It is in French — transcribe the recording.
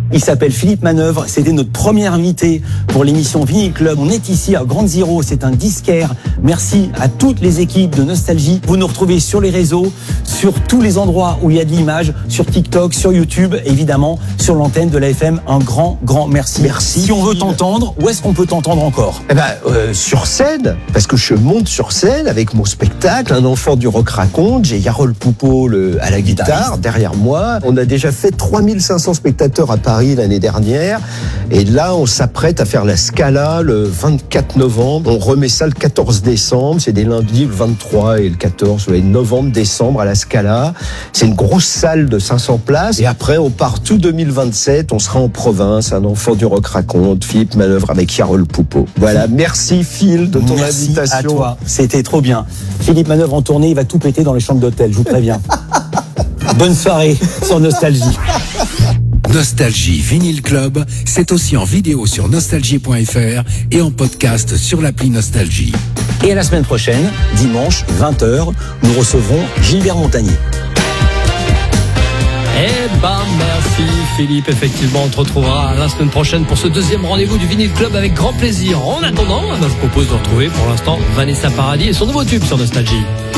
Il s'appelle Philippe Manœuvre. C'était notre premier invité pour l'émission Vinyl Club. On est ici à Grande Zero. C'est un disquaire. Merci à toutes les équipes de Nostalgie. Vous nous retrouvez sur les réseaux, sur tous les endroits où il y a de l'image, sur TikTok, sur YouTube, évidemment, sur l'antenne de la FM. Un grand merci. Merci. Si on veut t'entendre, où est-ce qu'on peut t'entendre encore? Sur scène, parce que je monte sur scène avec mon spectacle, Un enfant du rock raconte. J'ai Yarol Poupeau à la guitare derrière moi. On a déjà fait 3500 spectateurs à Paris l'année dernière. Et là, on s'apprête à faire la Scala le 24 novembre. On remet ça le 14 décembre. C'est des lundis, le 23 et le 14, novembre, décembre à la Scala. C'est une grosse salle de 500 places. Et après, on part tout 2027. On sera en province. Un enfant du rock raconte. Philippe Manœuvre avec Yarol Poupeau. Voilà. Merci Phil de ton invitation. Merci à toi. C'était trop bien. Philippe Manœuvre en tournée. Il va tout péter dans les chambres d'hôtel. Je vous préviens. Bonne soirée sur Nostalgie. Nostalgie Vinyl Club, c'est aussi en vidéo sur nostalgie.fr et en podcast sur l'appli Nostalgie. Et à la semaine prochaine, dimanche 20h, nous recevrons Gilbert Montagnier. Merci Philippe, effectivement on te retrouvera la semaine prochaine pour ce deuxième rendez-vous du Vinyl Club avec grand plaisir. En attendant, je propose de retrouver pour l'instant Vanessa Paradis et son nouveau tube sur Nostalgie.